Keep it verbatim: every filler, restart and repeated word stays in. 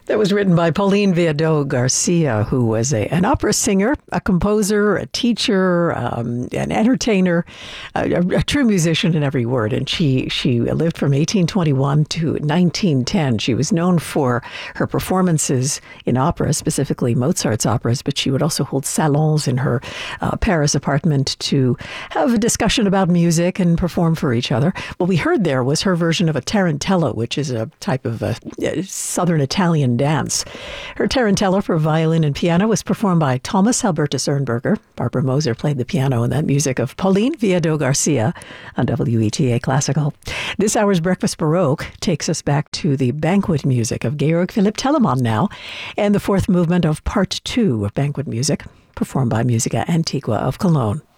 That was written by Pauline Viardot Garcia, who was a, an opera singer, a composer, a teacher, um, an entertainer, a, a, a true musician in every word. And she, she lived from eighteen twenty-one to nineteen ten. She was known for her performances in opera, specifically Mozart's operas, but she would also hold salons in her uh, Paris apartment to have a discussion about music and perform for each other. What we heard there was her version of a tarantella, which is a type of a, a Southern Italian dance. Her tarantella for violin and piano was performed by Thomas Albertus Ernberger. Barbara Moser played the piano in that music of Pauline Viardot Garcia on W E T A Classical. This hour's Breakfast Baroque takes us back to the banquet music of Georg Philipp Telemann now, and the fourth movement of Part Two of banquet music, performed by Musica Antiqua of Cologne.